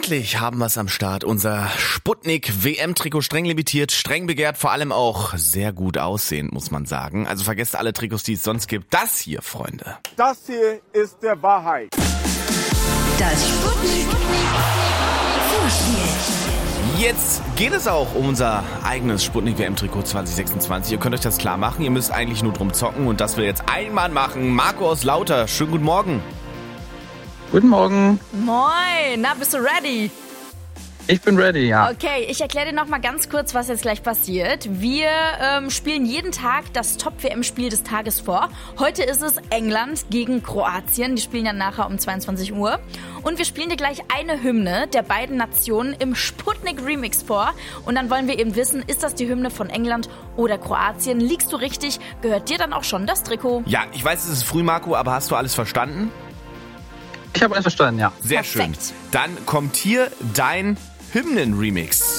Endlich haben wir es am Start. Unser Sputnik WM-Trikot, streng limitiert, streng begehrt, vor allem auch sehr gut aussehend, muss man sagen. Also vergesst alle Trikots, die es sonst gibt. Das hier, Freunde. Das hier ist der Wahrheit. Das Sputnik Vorspiel. Jetzt geht es auch um unser eigenes Sputnik WM-Trikot 2026. Ihr könnt euch das klar machen. Ihr müsst eigentlich nur drum zocken und das will jetzt ein Mann machen. Marco aus Lauter, schönen guten Morgen. Guten Morgen. Moin, na, bist du ready? Ich bin ready, ja. Okay, ich erkläre dir noch mal ganz kurz, was jetzt gleich passiert. Wir spielen jeden Tag das Top-WM-Spiel des Tages vor. Heute ist es England gegen Kroatien. Die spielen ja nachher um 22 Uhr. Und wir spielen dir gleich eine Hymne der beiden Nationen im Sputnik-Remix vor. Und dann wollen wir eben wissen, ist das die Hymne von England oder Kroatien? Liegst du richtig? Gehört dir dann auch schon das Trikot? Ja, ich weiß, es ist früh, Marco, aber hast du alles verstanden? Ich habe alles verstanden, ja. Sehr Perfekt. schön. Dann kommt hier dein Hymnen-Remix.